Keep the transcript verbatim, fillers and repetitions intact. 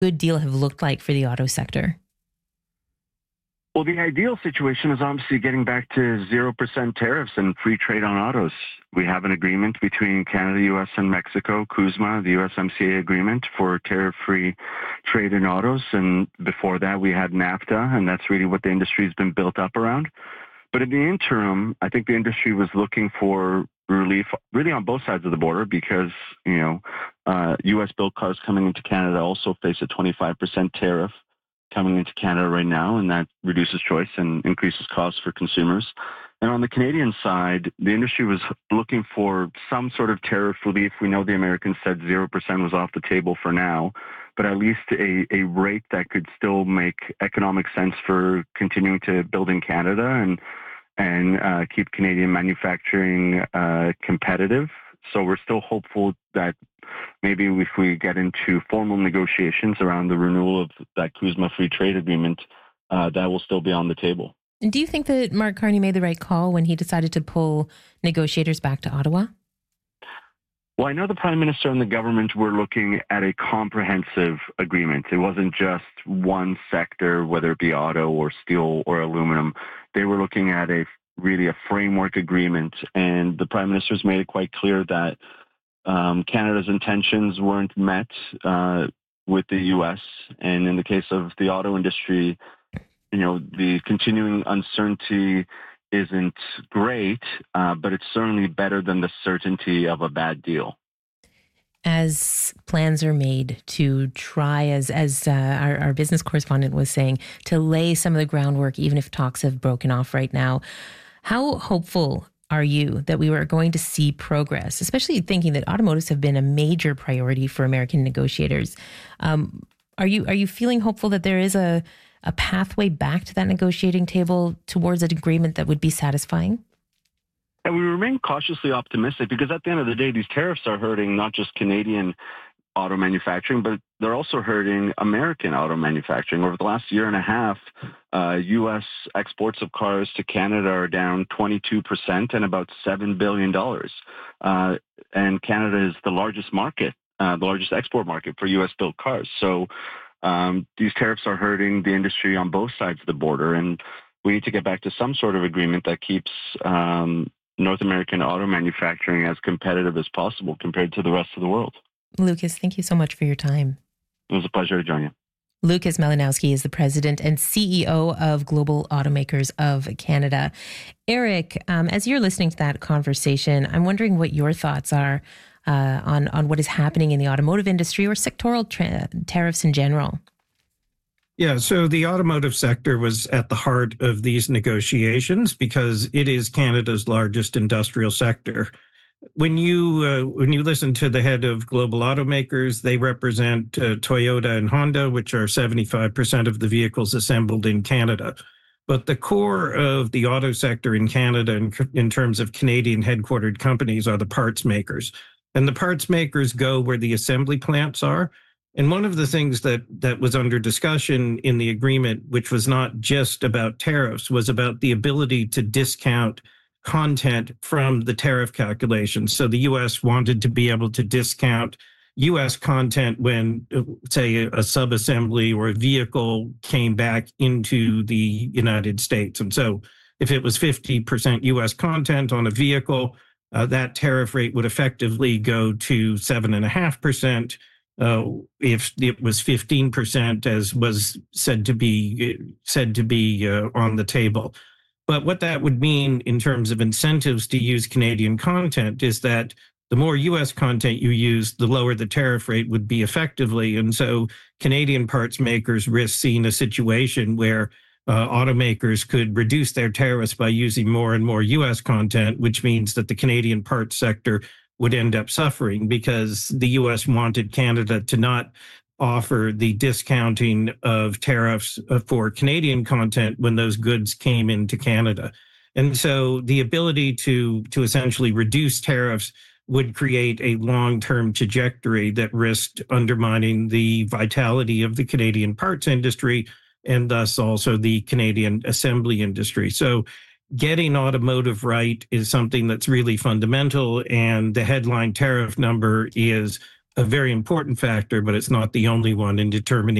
good deal have looked like for the auto sector? Well, the ideal situation is obviously getting back to zero percent tariffs and free trade on autos. We have an agreement between Canada, U S, and Mexico, CUSMA, the U S M C A agreement for tariff-free trade in autos. And before that, we had NAFTA, and that's really what the industry has been built up around. But in the interim, I think the industry was looking for relief really on both sides of the border because, you know, uh, U S-built cars coming into Canada also face a twenty-five percent tariff coming into Canada right now, and that reduces choice and increases costs for consumers. And on the Canadian side, the industry was looking for some sort of tariff relief. We know the Americans said zero percent was off the table for now, but at least a, a rate that could still make economic sense for continuing to build in Canada and and uh, keep Canadian manufacturing uh, competitive. So we're still hopeful that maybe if we get into formal negotiations around the renewal of that CUSMA free trade agreement, uh, that will still be on the table. And do you think that Mark Carney made the right call when he decided to pull negotiators back to Ottawa? Well, I know the Prime Minister and the government were looking at a comprehensive agreement. It wasn't just one sector, whether it be auto or steel or aluminum. They were looking at a really a framework agreement, and the Prime Minister's made it quite clear that um, Canada's intentions weren't met uh, with the U S. And in the case of the auto industry, you know, the continuing uncertainty isn't great, uh, but it's certainly better than the certainty of a bad deal. As plans are made to try, as as uh, our, our business correspondent was saying, to lay some of the groundwork, even if talks have broken off right now, how hopeful are you that we are going to see progress, especially thinking that automotives have been a major priority for American negotiators? Um, are you are you feeling hopeful that there is a, a pathway back to that negotiating table towards an agreement that would be satisfying? And we remain cautiously optimistic because at the end of the day, these tariffs are hurting not just Canadian auto manufacturing, but they're also hurting American auto manufacturing. Over the last year and a half, uh, U S exports of cars to Canada are down twenty-two percent and about seven billion dollars. Uh, and Canada is the largest market, uh, the largest export market for U S-built cars. So um, these tariffs are hurting the industry on both sides of the border. And we need to get back to some sort of agreement that keeps um, North American auto manufacturing as competitive as possible compared to the rest of the world. Lucas, thank you so much for your time. It was a pleasure to join you. Lucas Malinowski is the president and C E O of Global Automakers of Canada. Eric, um, as you're listening to that conversation, I'm wondering what your thoughts are uh, on, on what is happening in the automotive industry or sectoral tra- tariffs in general. Yeah, so the automotive sector was at the heart of these negotiations because it is Canada's largest industrial sector. When you uh, when you listen to the head of Global Automakers, they represent uh, Toyota and Honda, which are seventy-five percent of the vehicles assembled in Canada. But the core of the auto sector in Canada, in, in terms of Canadian headquartered companies, are the parts makers. And the parts makers go where the assembly plants are. And one of the things that that was under discussion in the agreement, which was not just about tariffs, was about the ability to discount content from the tariff calculations. So the U S wanted to be able to discount U S content when, say, a subassembly or a vehicle came back into the United States. And so if it was fifty percent U S content on a vehicle, uh, that tariff rate would effectively go to seven point five percent. Uh, if it was fifteen percent, as was said to be said to be uh, on the table. But what that would mean in terms of incentives to use Canadian content is that the more U S content you use, the lower the tariff rate would be effectively. And so Canadian parts makers risk seeing a situation where uh, automakers could reduce their tariffs by using more and more U S content, which means that the Canadian parts sector would end up suffering because the U S wanted Canada to not offer the discounting of tariffs for Canadian content when those goods came into Canada. And so the ability to, to essentially reduce tariffs would create a long-term trajectory that risked undermining the vitality of the Canadian parts industry and thus also the Canadian assembly industry. So getting automotive right is something that's really fundamental, and the headline tariff number is a very important factor, but it's not the only one in determining